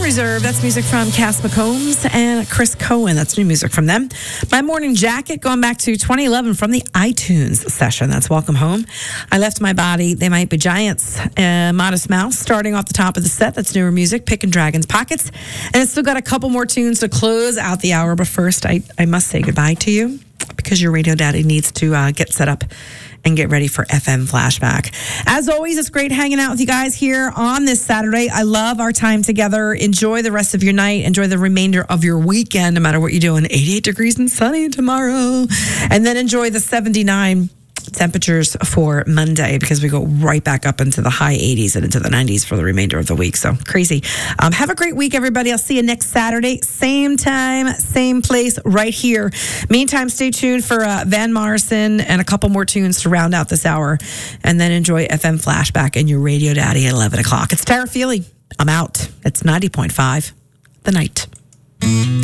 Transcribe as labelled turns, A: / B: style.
A: Reserve. That's music from Cass McCombs and Chris Cohen. That's new music from them. My Morning Jacket, going back to 2011 from the iTunes session. That's Welcome Home. I Left My Body. They Might Be Giants. Modest Mouse, starting off the top of the set. That's newer music. Pickin' Dragon's Pockets. And it's still got a couple more tunes to close out the hour. But first, I must say goodbye to you because your radio daddy needs to get set up and get ready for FM Flashback. As always, it's great hanging out with you guys here on this Saturday. I love our time together. Enjoy the rest of your night. Enjoy the remainder of your weekend, no matter what you're doing. 88 degrees and sunny tomorrow. And then enjoy the 79 temperatures for Monday, because we go right back up into the high 80s and into the 90s for the remainder of the week. So crazy. Have a great week, everybody. I'll see you next Saturday. Same time, same place, right here. Meantime, stay tuned for Van Morrison and a couple more tunes to round out this hour. And then enjoy FM Flashback and your Radio Daddy at 11 o'clock. It's Tara Feely. I'm out. It's 90.5 The Night.